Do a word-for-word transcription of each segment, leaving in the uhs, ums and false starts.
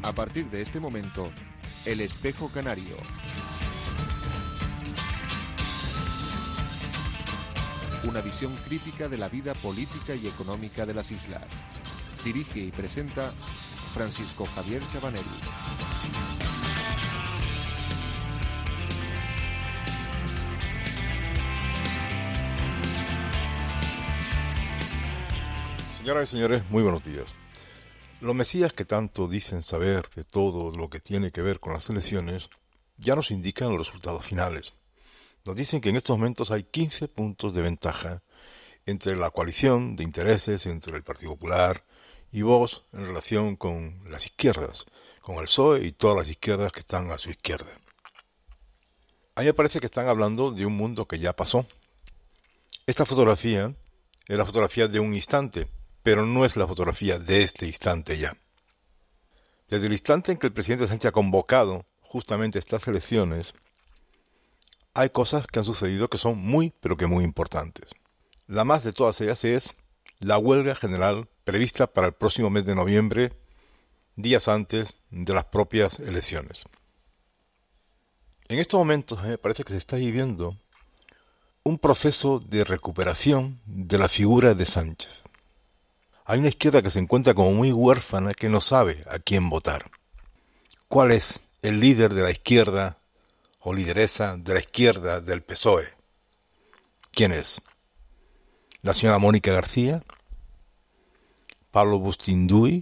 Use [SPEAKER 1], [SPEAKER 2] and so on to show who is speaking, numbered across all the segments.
[SPEAKER 1] A partir de este momento, El Espejo Canario. Una visión crítica de la vida política y económica de las islas. Dirige y presenta Francisco Javier Chabanelli.
[SPEAKER 2] Señoras y señores, muy buenos días. Los mesías que tanto dicen saber de todo lo que tiene que ver con las elecciones ya nos indican los resultados finales. Nos dicen que en estos momentos hay quince puntos de ventaja entre la coalición de intereses entre el Partido Popular y Vox en relación con las izquierdas, con el P S O E y todas las izquierdas que están a su izquierda. A mí me parece que están hablando de un mundo que ya pasó. Esta fotografía es la fotografía de un instante, pero no es la fotografía de este instante ya. Desde el instante en que el presidente Sánchez ha convocado justamente estas elecciones, hay cosas que han sucedido que son muy, pero que muy importantes. La más de todas ellas es la huelga general prevista para el próximo mes de noviembre, días antes de las propias elecciones. En estos momentos me parece que se está viviendo un proceso de recuperación de la figura de Sánchez. Hay una izquierda que se encuentra como muy huérfana, que no sabe a quién votar. ¿Cuál es el líder de la izquierda o lideresa de la izquierda del P S O E? ¿Quién es? ¿La señora Mónica García? ¿Pablo Bustinduy?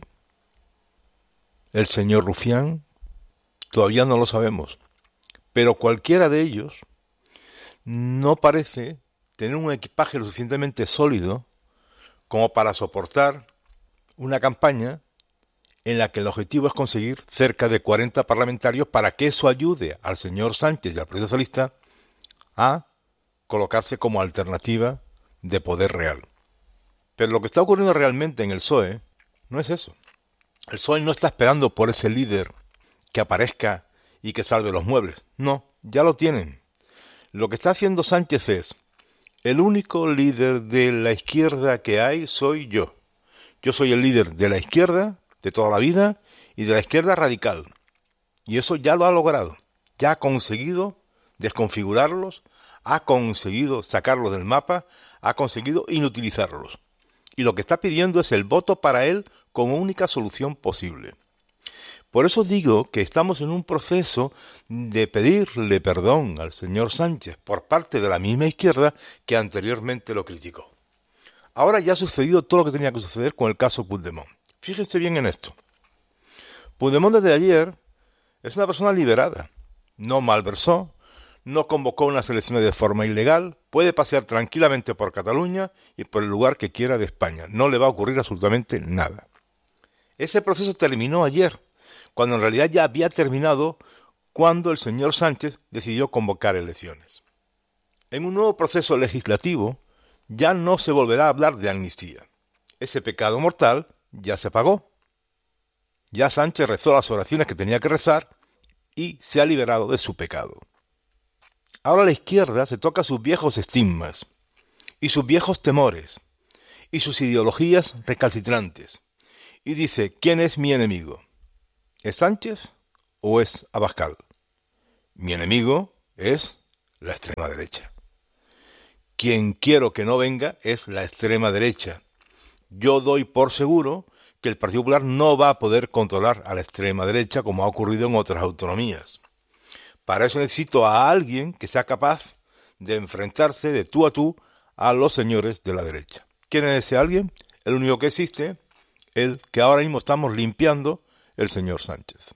[SPEAKER 2] ¿El señor Rufián? Todavía no lo sabemos. Pero cualquiera de ellos no parece tener un equipaje lo suficientemente sólido como para soportar una campaña en la que el objetivo es conseguir cerca de cuarenta parlamentarios para que eso ayude al señor Sánchez y al Partido Socialista a colocarse como alternativa de poder real. Pero lo que está ocurriendo realmente en el P S O E no es eso. El P S O E no está esperando por ese líder que aparezca y que salve los muebles. No, ya lo tienen. Lo que está haciendo Sánchez es: el único líder de la izquierda que hay soy yo. Yo soy el líder de la izquierda de toda la vida y de la izquierda radical. Y eso ya lo ha logrado. Ya ha conseguido desconfigurarlos, ha conseguido sacarlos del mapa, ha conseguido inutilizarlos. Y lo que está pidiendo es el voto para él como única solución posible. Por eso digo que estamos en un proceso de pedirle perdón al señor Sánchez por parte de la misma izquierda que anteriormente lo criticó. Ahora ya ha sucedido todo lo que tenía que suceder con el caso Puigdemont. Fíjense bien en esto. Puigdemont desde ayer es una persona liberada. No malversó, no convocó unas elecciones de forma ilegal, puede pasear tranquilamente por Cataluña y por el lugar que quiera de España. No le va a ocurrir absolutamente nada. Ese proceso terminó ayer, cuando en realidad ya había terminado cuando el señor Sánchez decidió convocar elecciones. En un nuevo proceso legislativo ya no se volverá a hablar de amnistía. Ese pecado mortal ya se pagó. Ya Sánchez rezó las oraciones que tenía que rezar y se ha liberado de su pecado. Ahora la izquierda se toca sus viejos estigmas y sus viejos temores y sus ideologías recalcitrantes y dice: ¿quién es mi enemigo? ¿Es Sánchez o es Abascal? Mi enemigo es la extrema derecha. Quien quiero que no venga es la extrema derecha. Yo doy por seguro que el Partido Popular no va a poder controlar a la extrema derecha como ha ocurrido en otras autonomías. Para eso necesito a alguien que sea capaz de enfrentarse de tú a tú a los señores de la derecha. ¿Quién es ese alguien? El único que existe, el que ahora mismo estamos limpiando, el señor Sánchez.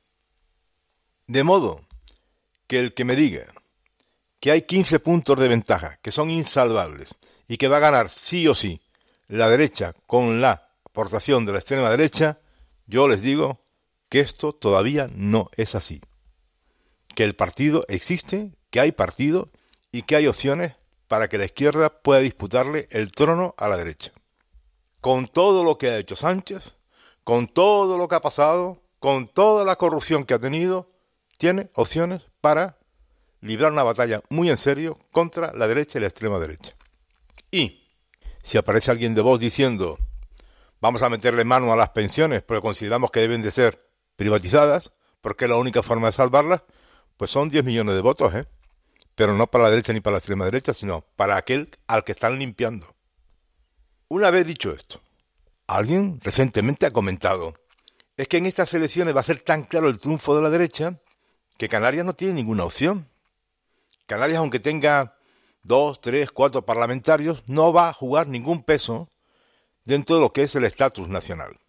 [SPEAKER 2] De modo que el que me diga que hay quince puntos de ventaja, que son insalvables, y que va a ganar sí o sí la derecha con la aportación de la extrema derecha, yo les digo que esto todavía no es así. Que el partido existe, que hay partido y que hay opciones para que la izquierda pueda disputarle el trono a la derecha. Con todo lo que ha hecho Sánchez, con todo lo que ha pasado, con toda la corrupción que ha tenido, tiene opciones para librar una batalla muy en serio contra la derecha y la extrema derecha. Y si aparece alguien de Vox diciendo: vamos a meterle mano a las pensiones porque consideramos que deben de ser privatizadas, porque la única forma de salvarlas, pues son diez millones de votos, ¿eh? Pero no para la derecha ni para la extrema derecha, sino para aquel al que están limpiando. Una vez dicho esto, alguien recientemente ha comentado, es que en estas elecciones va a ser tan claro el triunfo de la derecha que Canarias no tiene ninguna opción. Canarias, aunque tenga dos, tres, cuatro parlamentarios, no va a jugar ningún peso dentro de lo que es el estatus nacional.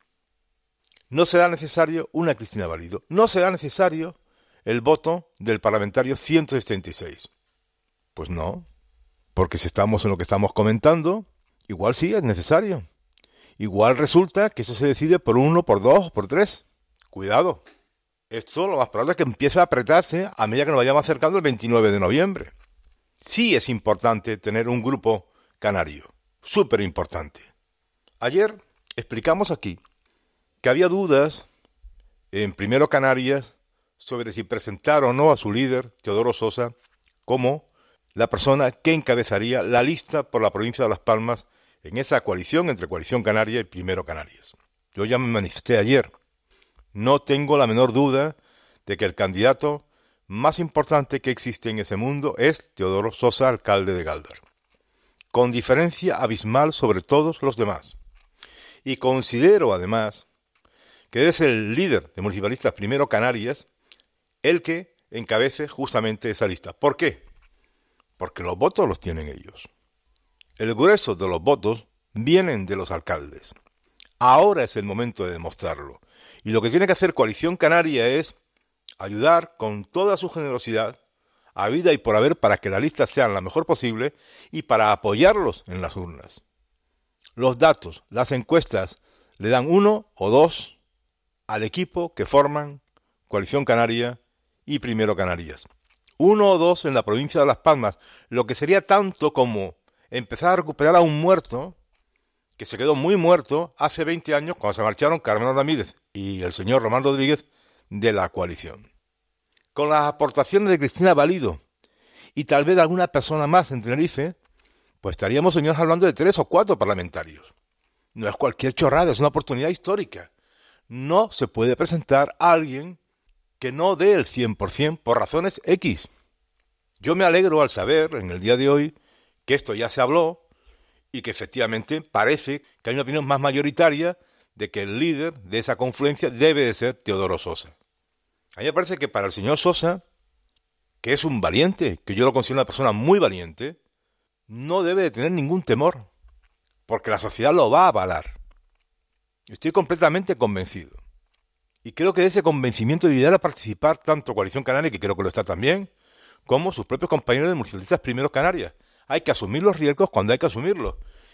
[SPEAKER 2] No será necesario una Cristina Valido, no será necesario el voto del parlamentario ciento setenta y seis. Pues no, porque si estamos en lo que estamos comentando, igual sí es necesario. Igual resulta que eso se decide por uno, por dos, por tres. Cuidado. Esto lo más probable es que empiece a apretarse a medida que nos vayamos acercando el veintinueve de noviembre. Sí es importante tener un grupo canario. Súper importante. Ayer explicamos aquí que había dudas en Primero Canarias sobre si presentar o no a su líder, Teodoro Sosa, como la persona que encabezaría la lista por la provincia de Las Palmas en esa coalición entre Coalición Canaria y Primero Canarias. Yo ya me manifesté ayer. No tengo la menor duda de que el candidato más importante que existe en ese mundo es Teodoro Sosa, alcalde de Gáldar, con diferencia abismal sobre todos los demás. Y considero, además, que debe ser el líder de Municipalistas Primero Canarias el que encabece justamente esa lista. ¿Por qué? Porque los votos los tienen ellos. El grueso de los votos vienen de los alcaldes. Ahora es el momento de demostrarlo. Y lo que tiene que hacer Coalición Canaria es ayudar con toda su generosidad, a vida y por haber, para que la lista sea la mejor posible y para apoyarlos en las urnas. Los datos, las encuestas, le dan uno o dos al equipo que forman Coalición Canaria y Primero Canarias. Uno o dos en la provincia de Las Palmas, lo que sería tanto como empezar a recuperar a un muerto que se quedó muy muerto hace veinte años cuando se marcharon Carmelo Ramírez y el señor Román Rodríguez de la coalición. Con las aportaciones de Cristina Valido y tal vez de alguna persona más en Tenerife, pues estaríamos, señores, hablando de tres o cuatro parlamentarios. No es cualquier chorrada, es una oportunidad histórica. No se puede presentar a alguien que no dé el cien por ciento por razones X. Yo me alegro al saber, en el día de hoy, que esto ya se habló y que efectivamente parece que hay una opinión más mayoritaria de que el líder de esa confluencia debe de ser Teodoro Sosa. A mí me parece que para el señor Sosa, que es un valiente, que yo lo considero una persona muy valiente, no debe de tener ningún temor, porque la sociedad lo va a avalar. Estoy completamente convencido. Y creo que de ese convencimiento debería participar tanto Coalición Canaria, que creo que lo está también, como sus propios compañeros de Municipalistas Primero Canarias. Hay que asumir los riesgos cuando hay que asumirlos.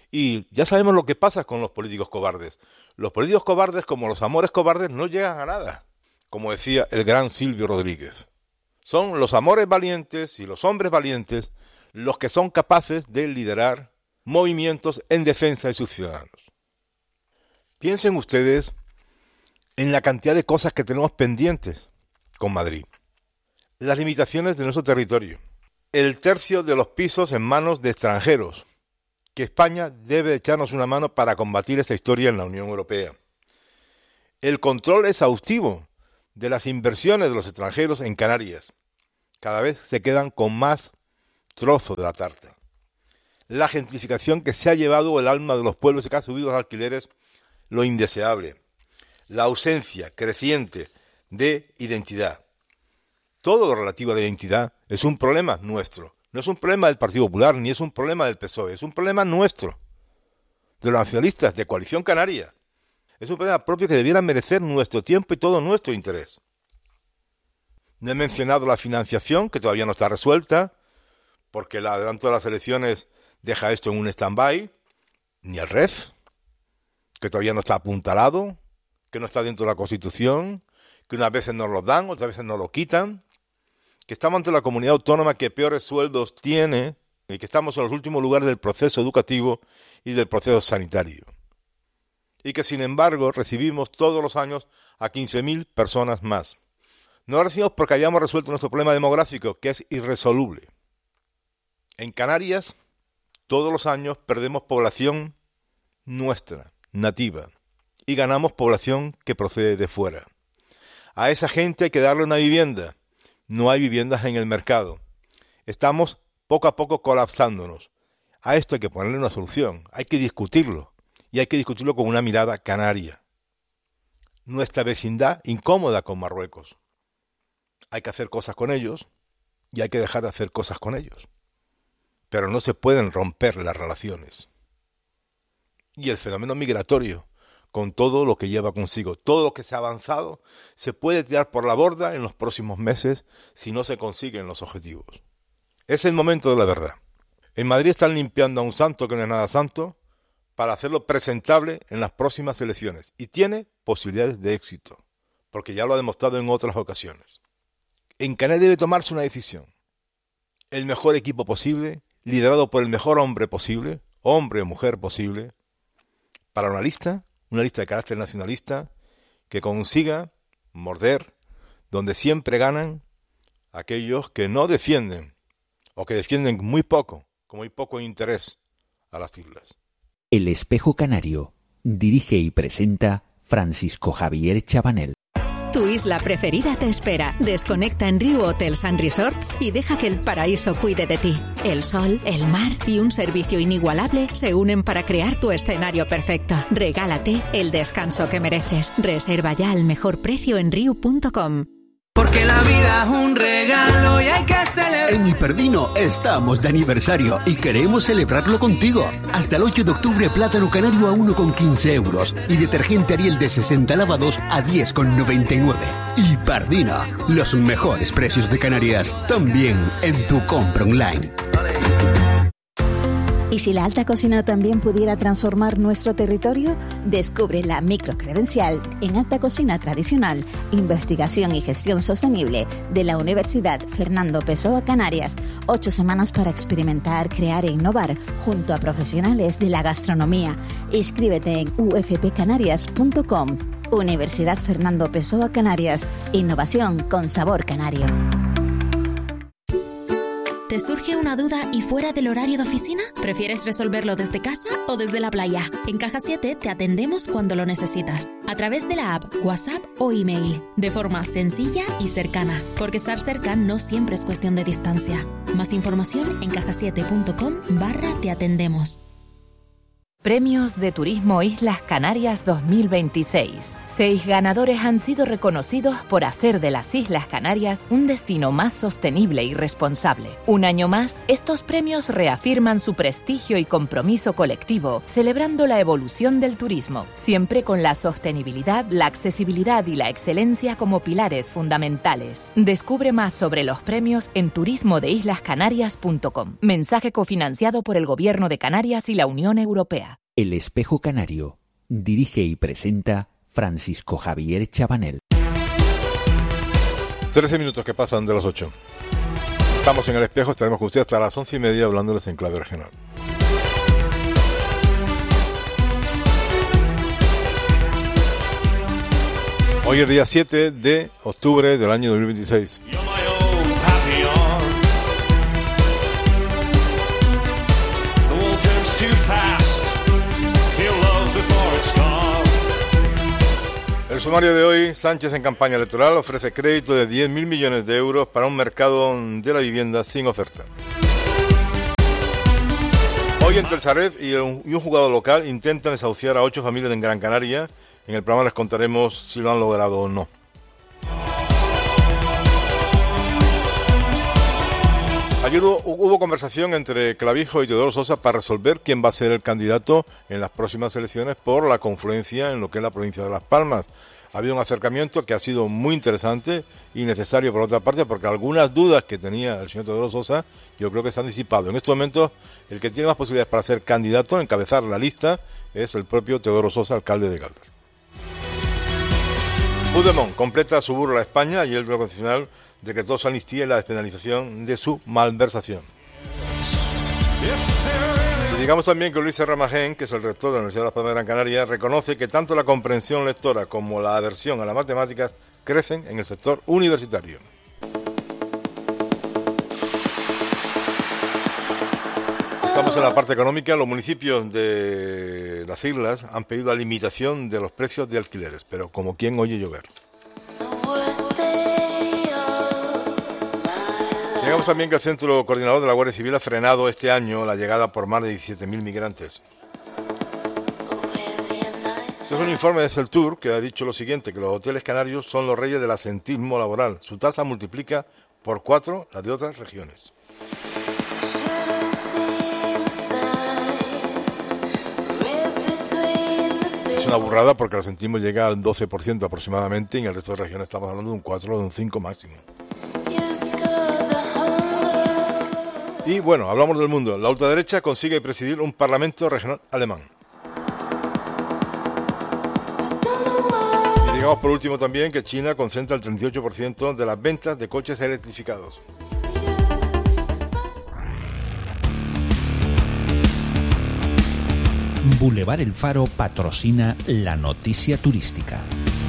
[SPEAKER 2] Y ya sabemos lo que pasa con los políticos cobardes. Los políticos cobardes, como los amores cobardes, no llegan a nada. Como decía el gran Silvio Rodríguez. Son los amores valientes y los hombres valientes los que son capaces de liderar movimientos en defensa de sus ciudadanos. Piensen ustedes en la cantidad de cosas que tenemos pendientes con Madrid. Las limitaciones de nuestro territorio. El tercio de los pisos en manos de extranjeros, que España debe echarnos una mano para combatir esta historia en la Unión Europea. El control exhaustivo de las inversiones de los extranjeros en Canarias. Cada vez se quedan con más trozo de la tarta. La gentrificación que se ha llevado el alma de los pueblos y que ha subido los alquileres, lo indeseable. La ausencia creciente de identidad. Todo lo relativo a la identidad es un problema nuestro. No es un problema del Partido Popular, ni es un problema del P S O E. Es un problema nuestro, de los nacionalistas, de Coalición Canaria. Es un problema propio que debiera merecer nuestro tiempo y todo nuestro interés. No he mencionado la financiación, que todavía no está resuelta, porque el adelanto de las elecciones deja esto en un stand-by, ni el R E F, que todavía no está apuntalado, que no está dentro de la Constitución, que unas veces nos lo dan, otras veces nos lo quitan, que estamos ante la comunidad autónoma que peores sueldos tiene y que estamos en los últimos lugares del proceso educativo y del proceso sanitario. Y que, sin embargo, recibimos todos los años a quince mil personas más. No lo recibimos porque hayamos resuelto nuestro problema demográfico, que es irresoluble. En Canarias, todos los años perdemos población nuestra, nativa, y ganamos población que procede de fuera. A esa gente hay que darle una vivienda. No hay viviendas en el mercado. Estamos poco a poco colapsándonos. A esto hay que ponerle una solución. Hay que discutirlo. Y hay que discutirlo con una mirada canaria. Nuestra vecindad incómoda con Marruecos. Hay que hacer cosas con ellos y hay que dejar de hacer cosas con ellos. Pero no se pueden romper las relaciones. Y el fenómeno migratorio, con todo lo que lleva consigo, todo lo que se ha avanzado, se puede tirar por la borda en los próximos meses si no se consiguen los objetivos. Es el momento de la verdad. En Madrid están limpiando a un santo que no es nada santo para hacerlo presentable en las próximas elecciones. Y tiene posibilidades de éxito, porque ya lo ha demostrado en otras ocasiones. En Canarias debe tomarse una decisión. El mejor equipo posible, liderado por el mejor hombre posible, hombre o mujer posible, para una lista, una lista de carácter nacionalista, que consiga morder donde siempre ganan aquellos que no defienden, o que defienden muy poco, con muy poco interés, a las islas.
[SPEAKER 3] El Espejo Canario. Dirige y presenta Francisco Javier Chabanel.
[SPEAKER 4] Tu isla preferida te espera. Desconecta en Riu Hotels and Resorts y deja que el paraíso cuide de ti. El sol, el mar y un servicio inigualable se unen para crear tu escenario perfecto. Regálate el descanso que mereces. Reserva ya al mejor precio en riu punto com.
[SPEAKER 5] Porque la vida es un regalo y hay que celebrar.
[SPEAKER 6] En Hiperdino estamos de aniversario y queremos celebrarlo contigo. Hasta el ocho de octubre, plátano canario a uno con quince euros y detergente Ariel de sesenta lavados a diez con noventa y nueve. Hiperdino, los mejores precios de Canarias, también en tu compra online.
[SPEAKER 7] ¿Y si la alta cocina también pudiera transformar nuestro territorio? Descubre la microcredencial en Alta Cocina Tradicional, Investigación y Gestión Sostenible de la Universidad Fernando Pessoa Canarias. Ocho semanas para experimentar, crear e innovar junto a profesionales de la gastronomía. Inscríbete en u f p canarias punto com. Universidad Fernando Pessoa Canarias. Innovación con sabor canario.
[SPEAKER 8] ¿Te surge una duda y fuera del horario de oficina? ¿Prefieres resolverlo desde casa o desde la playa? En Caja siete te atendemos cuando lo necesitas, a través de la app, WhatsApp o email, de forma sencilla y cercana, porque estar cerca no siempre es cuestión de distancia. Más información en caja siete punto com barra te atendemos.
[SPEAKER 9] Premios de Turismo Islas Canarias dos mil veintiséis. Seis ganadores han sido reconocidos por hacer de las Islas Canarias un destino más sostenible y responsable. Un año más, estos premios reafirman su prestigio y compromiso colectivo, celebrando la evolución del turismo, siempre con la sostenibilidad, la accesibilidad y la excelencia como pilares fundamentales. Descubre más sobre los premios en turismo de islas canarias punto com. Mensaje cofinanciado por el Gobierno de Canarias y la Unión Europea.
[SPEAKER 3] El Espejo Canario. Dirige y presenta Francisco Javier Chabanel.
[SPEAKER 2] Trece minutos que pasan de las ocho. Estamos en El Espejo, estaremos con ustedes hasta las once y media hablándoles en clave regional. Hoy es día siete de octubre del año dos mil veintiséis. El sumario de hoy: Sánchez en campaña electoral ofrece crédito de diez mil millones de euros para un mercado de la vivienda sin oferta. Hoy entre el Sareb y un, y un jugador local intentan desahuciar a ocho familias en Gran Canaria. En el programa les contaremos si lo han logrado o no. Ayer hubo, hubo conversación entre Clavijo y Teodoro Sosa para resolver quién va a ser el candidato en las próximas elecciones por la confluencia en lo que es la provincia de Las Palmas. Ha habido un acercamiento que ha sido muy interesante y necesario por otra parte, porque algunas dudas que tenía el señor Teodoro Sosa yo creo que se han disipado. En estos momentos el que tiene más posibilidades para ser candidato, encabezar la lista, es el propio Teodoro Sosa, alcalde de Galdar. Puigdemont completa su burla a España y el Tribunal Constitucional decretó su amnistía y la despenalización de su malversación. Y digamos también que Luis Serra Magén, que es el rector de la Universidad de Las Palmas de Gran Canaria, reconoce que tanto la comprensión lectora como la aversión a las matemáticas crecen en el sector universitario. Estamos en la parte económica. Los municipios de las islas han pedido la limitación de los precios de alquileres, pero como quien oye llover. Llegamos también que el Centro Coordinador de la Guardia Civil ha frenado este año la llegada por más de diecisiete mil migrantes. Este es un informe de Celtur que ha dicho lo siguiente, que los hoteles canarios son los reyes del asentismo laboral. Su tasa multiplica por cuatro la de otras regiones. Es una burrada porque el asentismo llega al doce por ciento aproximadamente y en el resto de regiones estamos hablando de un cuatro o de un cinco máximo. Y bueno, hablamos del mundo. La ultraderecha consigue presidir un parlamento regional alemán. Y digamos por último también que China concentra el treinta y ocho por ciento de las ventas de coches electrificados.
[SPEAKER 3] Boulevard El Faro patrocina la noticia turística.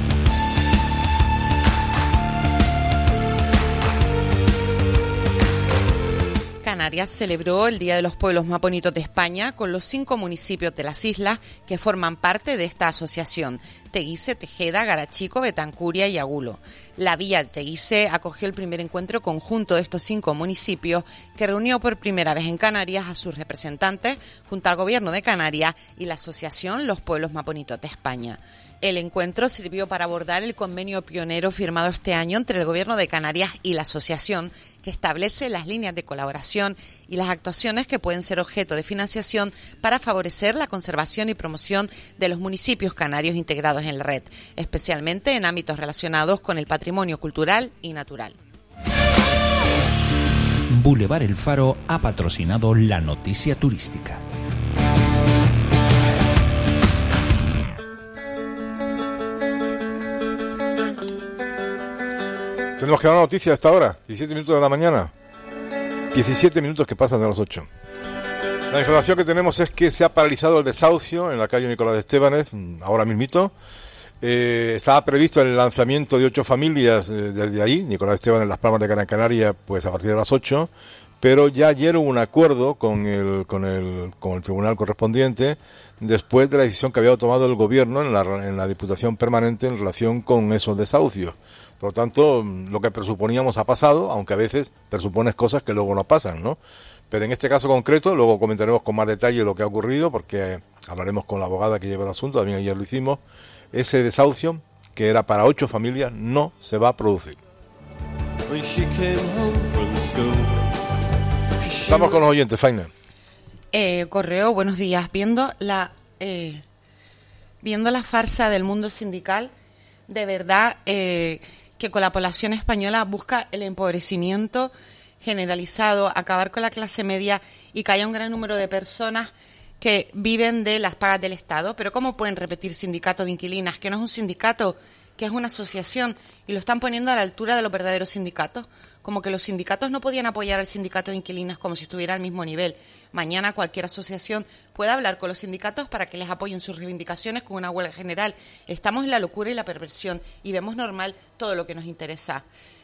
[SPEAKER 10] Canarias celebró el Día de los Pueblos más bonitos de España con los cinco municipios de las islas que forman parte de esta asociación: Teguise, Tejeda, Garachico, Betancuria y Agulo. La Villa de Teguise acogió el primer encuentro conjunto de estos cinco municipios, que reunió por primera vez en Canarias a sus representantes junto al Gobierno de Canarias y la asociación Los Pueblos más Bonitos de España. El encuentro sirvió para abordar el convenio pionero firmado este año entre el Gobierno de Canarias y la asociación, que establece las líneas de colaboración y las actuaciones que pueden ser objeto de financiación para favorecer la conservación y promoción de los municipios canarios integrados en la red, especialmente en ámbitos relacionados con el patrimonio cultural y natural.
[SPEAKER 3] Boulevard El Faro ha patrocinado la noticia turística.
[SPEAKER 2] Tenemos que dar una noticia a esta hora, diecisiete minutos de la mañana, diecisiete minutos que pasan de las ocho. La información que tenemos es que se ha paralizado el desahucio en la calle Nicolás de Estébanez, ahora mismito. Eh, estaba previsto el lanzamiento de ocho familias eh, desde ahí, Nicolás de Estébanez, en Las Palmas de Gran Canaria, pues a partir de las ocho, pero ya ayer hubo un acuerdo con el, con el, con el tribunal correspondiente después de la decisión que había tomado el gobierno en la, en la Diputación Permanente en relación con esos desahucios. Por lo tanto, lo que presuponíamos ha pasado, aunque a veces presupones cosas que luego no pasan, ¿no? Pero en este caso concreto, luego comentaremos con más detalle lo que ha ocurrido, porque hablaremos con la abogada que lleva el asunto, también ayer lo hicimos. Ese desahucio, que era para ocho familias, no se va a producir. Estamos con los oyentes, Faina.
[SPEAKER 10] Eh, Correo, buenos días. Viendo la, eh, viendo la farsa del mundo sindical, de verdad... Eh, que con la población española busca el empobrecimiento generalizado, acabar con la clase media y que haya un gran número de personas que viven de las pagas del Estado. Pero ¿cómo pueden repetir sindicato de inquilinas? Que no es un sindicato, que es una asociación, y lo están poniendo a la altura de los verdaderos sindicatos. Como que los sindicatos no podían apoyar al sindicato de inquilinas como si estuviera al mismo nivel. Mañana cualquier asociación puede hablar con los sindicatos para que les apoyen sus reivindicaciones con una huelga general. Estamos en la locura y la perversión y vemos normal todo lo que nos interesa.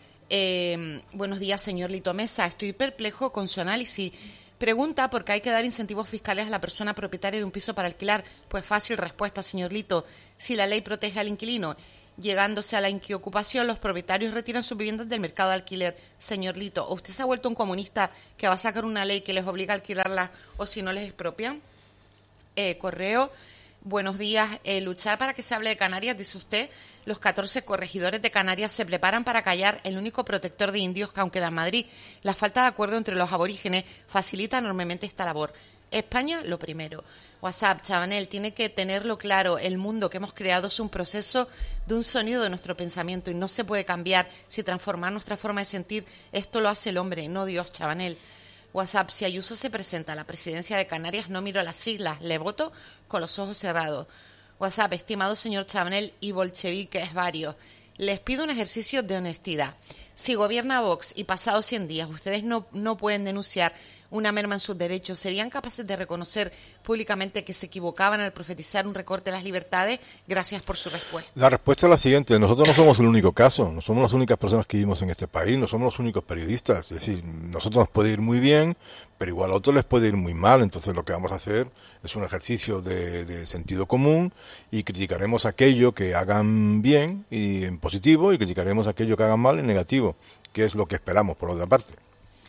[SPEAKER 10] Eh, buenos días, señor Lito Mesa. Estoy perplejo con su análisis. Pregunta por qué hay que dar incentivos fiscales a la persona propietaria de un piso para alquilar. Pues fácil respuesta, señor Lito. Si la ley protege al inquilino, llegándose a la inquiocupación, los propietarios retiran sus viviendas del mercado de alquiler. Señor Lito, ¿o usted se ha vuelto un comunista que va a sacar una ley que les obliga a alquilarlas o si no les expropian? Eh, correo, buenos días. Eh, luchar para que se hable de Canarias, dice usted. Los catorce corregidores de Canarias se preparan para callar el único protector de indios que aún queda en Madrid. La falta de acuerdo entre los aborígenes facilita enormemente esta labor. España, lo primero. WhatsApp, Chabanel, tiene que tenerlo claro. El mundo que hemos creado es un proceso de un sonido de nuestro pensamiento y no se puede cambiar si transformar nuestra forma de sentir. Esto lo hace el hombre, no Dios, Chabanel. WhatsApp, si Ayuso se presenta a la presidencia de Canarias, no miro a las siglas, le voto con los ojos cerrados. WhatsApp, estimado señor Chabanel y bolcheviques varios, les pido un ejercicio de honestidad. Si gobierna Vox y pasados cien días ustedes no, no pueden denunciar una merma en sus derechos, ¿serían capaces de reconocer públicamente que se equivocaban al profetizar un recorte de las libertades? Gracias por su respuesta.
[SPEAKER 2] La respuesta es la siguiente. Nosotros no somos el único caso, no somos las únicas personas que vivimos en este país, no somos los únicos periodistas. Es decir, nosotros nos puede ir muy bien, pero igual a otros les puede ir muy mal. Entonces lo que vamos a hacer es un ejercicio de, de sentido común y criticaremos aquello que hagan bien y en positivo y criticaremos aquello que hagan mal en negativo, que es lo que esperamos por otra parte.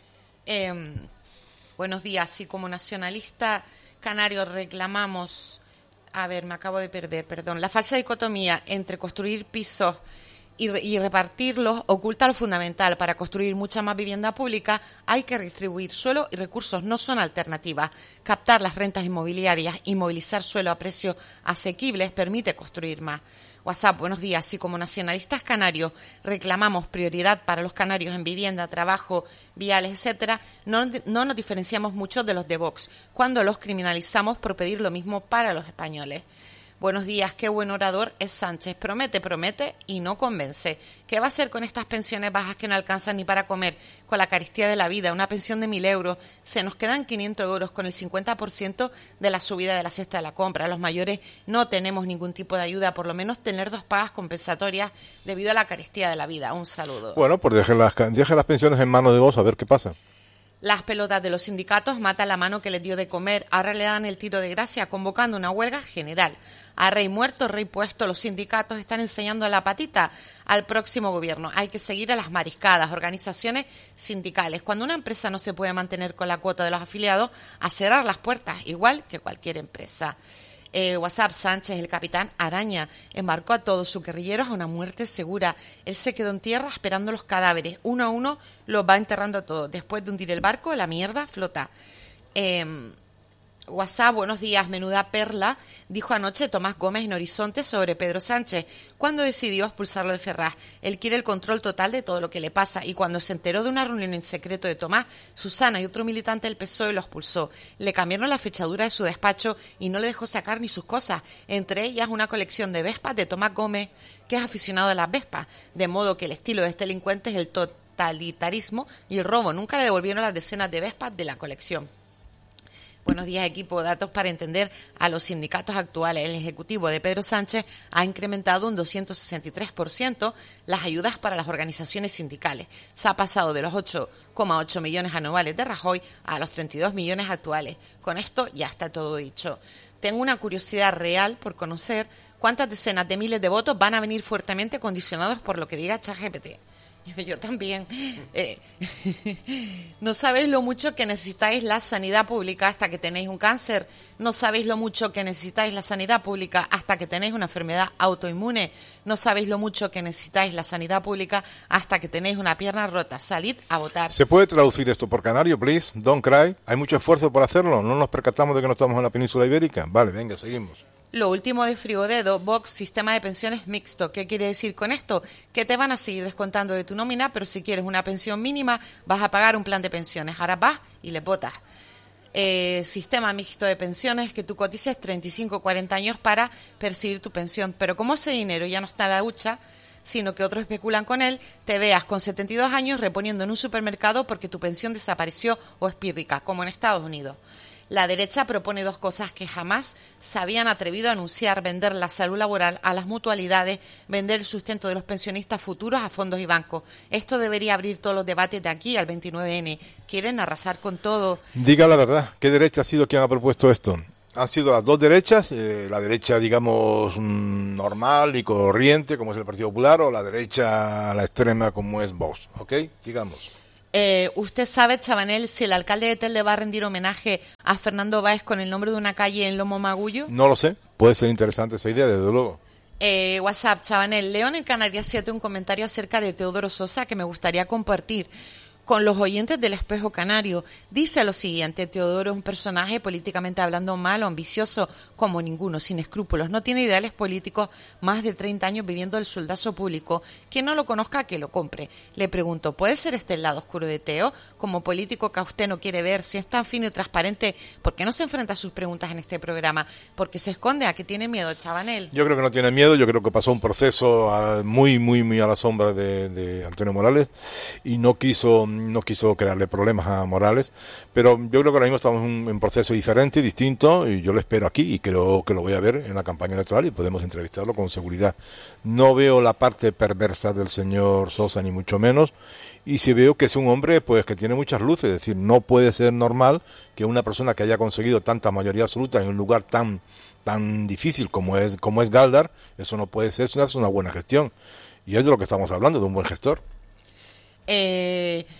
[SPEAKER 10] Eh, buenos días. Sí, como nacionalista canario reclamamos, a ver, me acabo de perder, perdón, la falsa dicotomía entre construir pisos y, y repartirlos oculta lo fundamental. Para construir mucha más vivienda pública hay que redistribuir suelo y recursos, no son alternativas. Captar las rentas inmobiliarias y movilizar suelo a precios asequibles permite construir más. WhatsApp, buenos días. Si como nacionalistas canarios reclamamos prioridad para los canarios en vivienda, trabajo, viales, etcétera, no, no nos diferenciamos mucho de los de Vox cuando los criminalizamos por pedir lo mismo para los españoles. Buenos días, qué buen orador es Sánchez. Promete, promete y no convence. ¿Qué va a hacer con estas pensiones bajas que no alcanzan ni para comer? Con la carestía de la vida, una pensión de mil euros. Se nos quedan quinientos euros con el cincuenta por ciento de la subida de la cesta de la compra. Los mayores no tenemos ningún tipo de ayuda, por lo menos tener dos pagas compensatorias debido a la carestía de la vida. Un saludo.
[SPEAKER 2] Bueno, pues deje las, deje las pensiones en manos de vos a ver qué pasa.
[SPEAKER 10] Las pelotas de los sindicatos matan la mano que les dio de comer. Ahora le dan el tiro de gracia convocando una huelga general. A rey muerto, rey puesto, los sindicatos están enseñando la patita al próximo gobierno. Hay que seguir a las mariscadas, organizaciones sindicales. Cuando una empresa no se puede mantener con la cuota de los afiliados, a cerrar las puertas, igual que cualquier empresa. Eh, WhatsApp, Sánchez, el capitán Araña, embarcó a todos sus guerrilleros a una muerte segura. Él se quedó en tierra esperando los cadáveres. Uno a uno los va enterrando a todos. Después de hundir el barco, la mierda flota. Eh, WhatsApp, buenos días, menuda perla, dijo anoche Tomás Gómez en Horizonte sobre Pedro Sánchez, cuando decidió expulsarlo de Ferraz. Él quiere el control total de todo lo que le pasa, y cuando se enteró de una reunión en secreto de Tomás, Susana y otro militante del P S O E lo expulsó. Le cambiaron la fechadura de su despacho y no le dejó sacar ni sus cosas, entre ellas una colección de Vespas de Tomás Gómez, que es aficionado a las Vespas, de modo que el estilo de este delincuente es el totalitarismo y el robo. Nunca le devolvieron las decenas de Vespas de la colección. Buenos días, equipo. Datos para entender a los sindicatos actuales. El Ejecutivo de Pedro Sánchez ha incrementado un doscientos sesenta y tres por ciento las ayudas para las organizaciones sindicales. Se ha pasado de los ocho coma ocho millones anuales de Rajoy a los treinta y dos millones actuales. Con esto ya está todo dicho. Tengo una curiosidad real por conocer cuántas decenas de miles de votos van a venir fuertemente condicionados por lo que diga ChatGPT. Yo, yo también. Eh, no sabéis lo mucho que necesitáis la sanidad pública hasta que tenéis un cáncer. No sabéis lo mucho que necesitáis la sanidad pública hasta que tenéis una enfermedad autoinmune. No sabéis lo mucho que necesitáis la sanidad pública hasta que tenéis una pierna rota. Salid a votar.
[SPEAKER 2] ¿Se puede traducir esto por canario, please? Don't cry. Hay mucho esfuerzo por hacerlo. No nos percatamos de que no estamos en la península ibérica. Vale, venga, seguimos.
[SPEAKER 10] Lo último de Frigodedo, Vox, sistema de pensiones mixto. ¿Qué quiere decir con esto? Que te van a seguir descontando de tu nómina, pero si quieres una pensión mínima, vas a pagar un plan de pensiones. Ahora vas y le votas. Eh, sistema mixto de pensiones, que tú cotices treinta y cinco o cuarenta años para percibir tu pensión. Pero como ese dinero ya no está en la hucha, sino que otros especulan con él, te veas con setenta y dos años reponiendo en un supermercado porque tu pensión desapareció o es pírrica, como en Estados Unidos. La derecha propone dos cosas que jamás se habían atrevido a anunciar: vender la salud laboral a las mutualidades, vender el sustento de los pensionistas futuros a fondos y bancos. Esto debería abrir todos los debates de aquí al veintinueve ene. Quieren arrasar con todo.
[SPEAKER 2] Diga la verdad, ¿qué derecha ha sido quien ha propuesto esto? Han sido las dos derechas, eh, la derecha, digamos, mmm, normal y corriente, como es el Partido Popular, o la derecha, la extrema, como es Vox. ¿Ok? Sigamos.
[SPEAKER 10] Eh, ¿Usted sabe, Chabanel, si el alcalde de Tel le va a rendir homenaje a Fernando Báez con el nombre de una calle en Lomo Magullo?
[SPEAKER 2] No lo sé, puede ser interesante esa idea, desde luego.
[SPEAKER 10] Eh, WhatsApp, Chabanel, leo en el Canarias siete un comentario acerca de Teodoro Sosa que me gustaría compartir con los oyentes del Espejo Canario. Dice lo siguiente: Teodoro es un personaje políticamente hablando malo, ambicioso como ninguno, sin escrúpulos, no tiene ideales políticos, más de treinta años viviendo el sueldazo público. Quien no lo conozca, que lo compre. Le pregunto, ¿puede ser este el lado oscuro de Teo? Como político que a usted no quiere ver, si es tan fino y transparente, ¿por qué no se enfrenta a sus preguntas en este programa? ¿Por qué se esconde? ¿A qué tiene miedo, Chabanel?
[SPEAKER 2] Yo creo que no tiene miedo, yo creo que pasó un proceso uh, muy, muy, muy a la sombra de, de Antonio Morales y no quiso... no quiso crearle problemas a Morales, pero yo creo que ahora mismo estamos en un proceso diferente, distinto, y yo lo espero aquí y creo que lo voy a ver en la campaña electoral y podemos entrevistarlo con seguridad. No veo la parte perversa del señor Sosa, ni mucho menos, y sí veo que es un hombre pues que tiene muchas luces, es decir, no puede ser normal que una persona que haya conseguido tanta mayoría absoluta en un lugar tan tan difícil como es como es Galdar, eso no puede ser, eso es una buena gestión, y es de lo que estamos hablando, de un buen gestor.
[SPEAKER 10] Eh...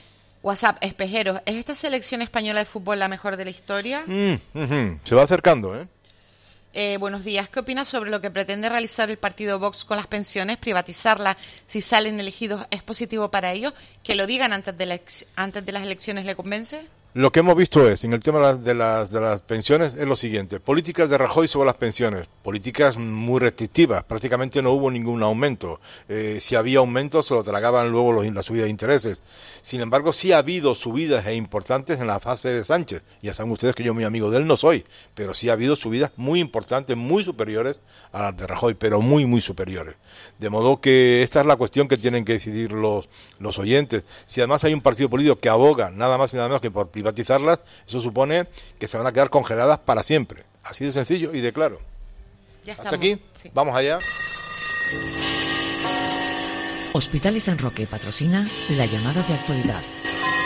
[SPEAKER 10] WhatsApp, Espejeros, ¿es esta selección española de fútbol la mejor de la historia?
[SPEAKER 2] Mm, uh-huh. Se va acercando, ¿eh?
[SPEAKER 10] Eh, buenos días, ¿qué opinas sobre lo que pretende realizar el partido Vox con las pensiones? ¿Privatizarlas si salen elegidos es positivo para ellos? ¿Que lo digan antes de, la ex- antes de las elecciones le convence?
[SPEAKER 2] Lo que hemos visto es, en el tema de las, de las pensiones, es lo siguiente. Políticas de Rajoy sobre las pensiones. Políticas muy restrictivas. Prácticamente no hubo ningún aumento. Eh, si había aumento, se lo tragaban luego los, la subida de intereses. Sin embargo, sí ha habido subidas e importantes en la fase de Sánchez. Ya saben ustedes que yo muy amigo de él no soy, pero sí ha habido subidas muy importantes, muy superiores a las de Rajoy, pero muy, muy superiores. De modo que esta es la cuestión que tienen que decidir los, los oyentes. Si además hay un partido político que aboga nada más y nada menos que por privatizarlas, eso supone que se van a quedar congeladas para siempre. Así de sencillo y de claro.
[SPEAKER 10] Ya
[SPEAKER 2] Hasta
[SPEAKER 10] estamos.
[SPEAKER 2] aquí,
[SPEAKER 10] Sí.
[SPEAKER 2] vamos allá.
[SPEAKER 11] Hospitales San Roque patrocina la llamada de actualidad.